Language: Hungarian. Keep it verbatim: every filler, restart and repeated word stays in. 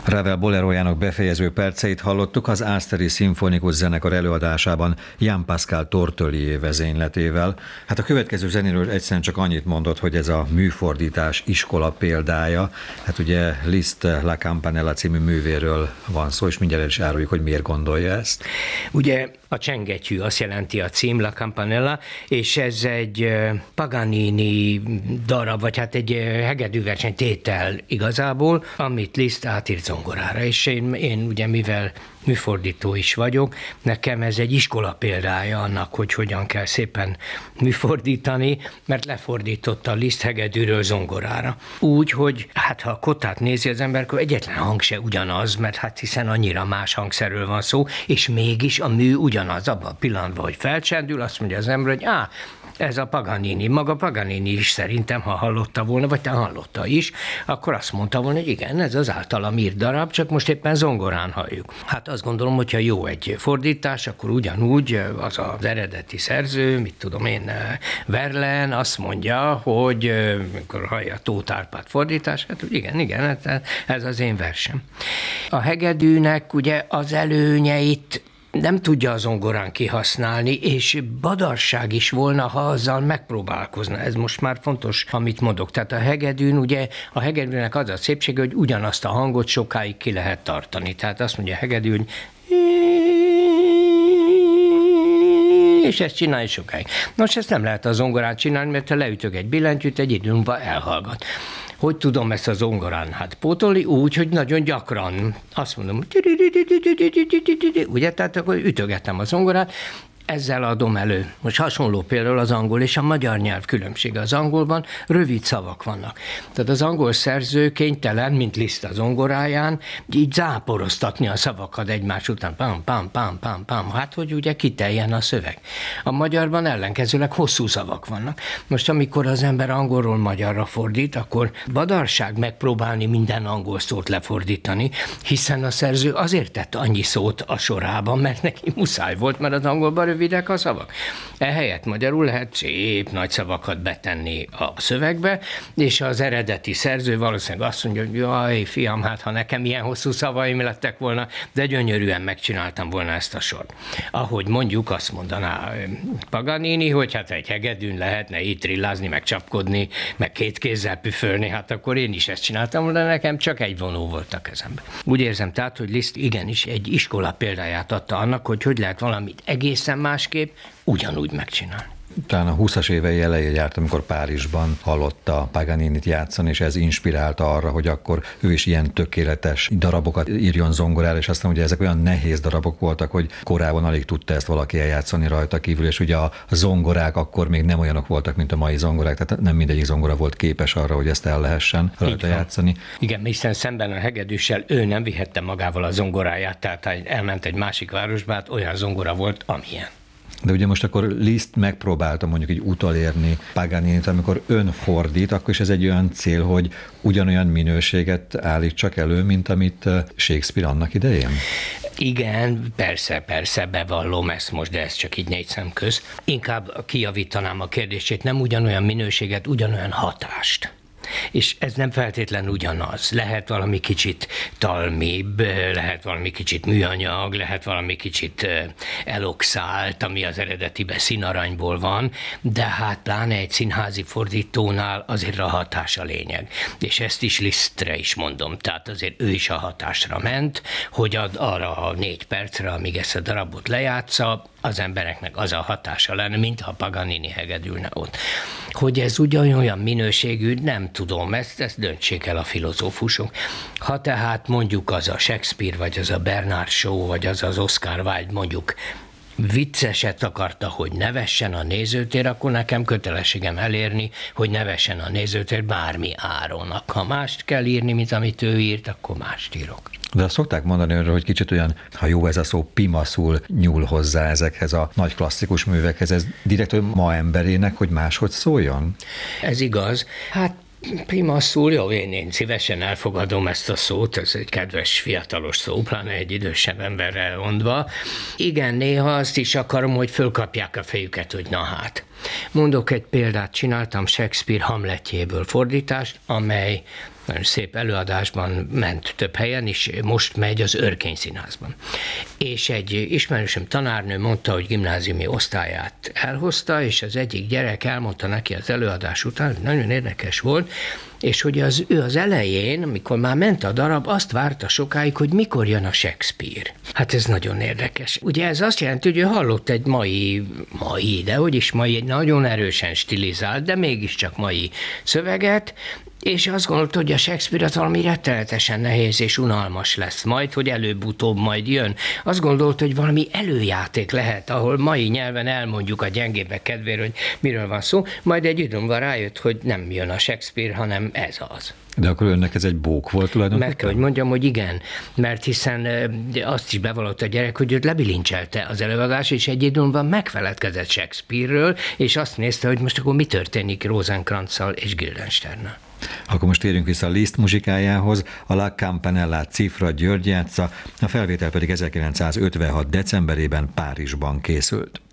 Ravel bolerójának befejező perceit hallottuk az Ászteri Szimfonikus Zenekar előadásában Jan Pascal Tortolier vezényletével. Hát a következő zenéről egyszerűen csak annyit mondott, hogy ez a műfordítás iskola példája. Hát ugye Liszt La Campanella című művéről van szó, és mindjárt is áruljuk, hogy miért gondolja ezt. Ugye a csengettyű, azt jelenti a cím, La Campanella, és ez egy Paganini darab, vagy hát egy hegedűverseny tétel igazából, amit Liszt átírt zongorára, és én, én ugye mivel műfordító is vagyok, nekem ez egy iskola példája annak, hogy hogyan kell szépen műfordítani, mert lefordította a Liszt hegedűről zongorára. Úgy, hogy hát ha a kotát nézi az ember, akkor egyetlen hang se ugyanaz, mert hát hiszen annyira más hangszerről van szó, és mégis a mű ugyanaz abban a pillanatban, hogy felcsendül, azt mondja az ember, hogy á, ez a Paganini. Maga Paganini is szerintem, ha hallotta volna, vagy te hallotta is, akkor azt mondta volna, hogy igen, ez az általam írt darab, csak most éppen zongorán halljuk. Hát azt gondolom, hogyha jó egy fordítás, akkor ugyanúgy az az eredeti szerző, mit tudom én, Verlaine azt mondja, hogy mikor hallja Tóth Árpád fordítás, hát hogy igen, igen, ez az én versem. A hegedűnek ugye az előnyeit nem tudja a zongorán kihasználni, és badarság is volna, ha azzal megpróbálkozna. Ez most már fontos, amit mondok. Tehát a hegedűn, ugye a hegedűnek az a szépsége, hogy ugyanazt a hangot sokáig ki lehet tartani. Tehát azt mondja a hegedűn, és ezt csinálj sokáig. Nos, ezt nem lehet a zongorán csinálni, mert ha leütök egy billentyűt, egy idő múlva elhallgat. Hogy tudom ezt a zongorán hát pótolni? Úgy, hogy nagyon gyakran azt mondom, ugye, tehát akkor ütögetem a zongorát, ezzel adom elő. Most hasonló például az angol és a magyar nyelv különbsége. Az angolban rövid szavak vannak. Tehát az angol szerző kénytelen, mint Liszt a zongoráján, így záporoztatni a szavakat egymás után. Pam, pam, pam, pam, pam. Hát, hogy ugye kiteljen a szöveg. A magyarban ellenkezőleg hosszú szavak vannak. Most amikor az ember angolról magyarra fordít, akkor badarság megpróbálni minden angol szót lefordítani, hiszen a szerző azért tett annyi szót a sorában, mert neki muszáj volt, mert az angolban rövidek a szavak. Ehelyett magyarul lehet szép nagy szavakat betenni a szövegbe, és az eredeti szerző valószínűleg azt mondja, hogy jaj, fiam, hát ha nekem ilyen hosszú szavaim lettek volna, de gyönyörűen megcsináltam volna ezt a sort. Ahogy mondjuk azt mondaná Paganini, hogy hát egy hegedűn lehetne itt trillázni, meg csapkodni, meg két kézzel püfölni, hát akkor én is ezt csináltam volna, nekem csak egy vonó volt a kezemben. Úgy érzem tehát, hogy Liszt igenis egy iskola példáját adta annak, hogy hogy lehet valamit egészen másképp ugyanúgy megcsinálni. Talán a húszas évei elején járt, amikor Párizsban hallotta Paganinit játszani, és ez inspirálta arra, hogy akkor ő is ilyen tökéletes darabokat írjon zongorára, és aztán ugye ezek olyan nehéz darabok voltak, hogy korábban alig tudta ezt valaki eljátszani rajta kívül, és ugye a zongorák akkor még nem olyanok voltak, mint a mai zongorák, tehát nem mindegyik zongora volt képes arra, hogy ezt el lehessen rajta játszani. Igen, hiszen szemben a hegedűssel ő nem vihette magával a zongoráját, tehát elment egy másik városba, hát olyan zongora volt, amilyen. De ugye most akkor Liszt megpróbálta mondjuk így utolérni Paganinit, amikor ön fordít, akkor is ez egy olyan cél, hogy ugyanolyan minőséget állítsak elő, mint amit Shakespeare annak idején? Igen, persze, persze, bevallom ezt most, de ez csak így négy szem köz. Inkább kijavítanám a kérdését, nem ugyanolyan minőséget, ugyanolyan hatást. És ez nem feltétlenül ugyanaz. Lehet valami kicsit talmibb, lehet valami kicsit műanyag, lehet valami kicsit eloxált, ami az eredetiben színaranyból van, de hát pláne egy színházi fordítónál azért a hatás a lényeg. És ezt is Lisztre is mondom, tehát azért ő is a hatásra ment, hogy ad arra a négy percre, amíg ezt a darabot lejátsza, az embereknek az a hatása lenne, mintha Paganini hegedülne ott. Hogy ez ugyanolyan minőségű, nem tudom, ezt, ezt döntsék el a filozófusok. Ha tehát mondjuk az a Shakespeare, vagy az a Bernard Shaw, vagy az az Oscar Wilde mondjuk vicceset akarta, hogy nevessen a nézőtér, akkor nekem kötelességem elérni, hogy nevessen a nézőtér bármi áron. Ha mást kell írni, mint amit ő írt, akkor mást írok. De azt szokták mondani önről, hogy kicsit olyan, ha jó ez a szó, pimaszul nyúl hozzá ezekhez a nagy klasszikus művekhez. Ez direkt hogy ma emberének, hogy máshogy szóljon? Ez igaz. Hát Pimaszul, jó, én, én szívesen elfogadom ezt a szót, ez egy kedves fiatalos szó, pláne egy idősebb emberrel mondva. Igen, néha azt is akarom, hogy fölkapják a fejüket, hogy na hát. Mondok egy példát, csináltam Shakespeare Hamletjéből fordítást, amely nagyon szép előadásban ment több helyen, és most megy az Örkény Színházban. És egy ismerősöm tanárnő mondta, hogy gimnáziumi osztályát elhozta, és az egyik gyerek elmondta neki az előadás után, hogy nagyon érdekes volt, és hogy az, ő az elején, amikor már ment a darab, azt várta sokáig, hogy mikor jön a Shakespeare. Hát ez nagyon érdekes. Ugye ez azt jelenti, hogy ő hallott egy mai, mai, de hogy is mai, egy nagyon erősen stilizált, de mégiscsak mai szöveget, és azt gondolta, hogy a Shakespeare az valami rettenetesen nehéz és unalmas lesz majd, hogy előbb-utóbb majd jön. Azt gondolta, hogy valami előjáték lehet, ahol mai nyelven elmondjuk a gyengébbek kedvére, hogy miről van szó, majd egy időmben rájött, hogy nem jön a Shakespeare, hanem ez az. De akkor önnek ez egy bók volt tulajdonképpen? Meg kell, hogy mondjam, hogy igen, mert hiszen azt is bevallott a gyerek, hogy őt lebilincselte az előadás, és egy időben megfeledkezett Shakespeare-ről, és azt nézte, hogy most akkor mi történik Rosenkrantz-szal és Guildensternnel. Akkor most térjünk vissza a Liszt muzsikájához, a La Campanellát Cifra György játsza, a felvétel pedig ezerkilencszázötvenhat decemberében Párizsban készült.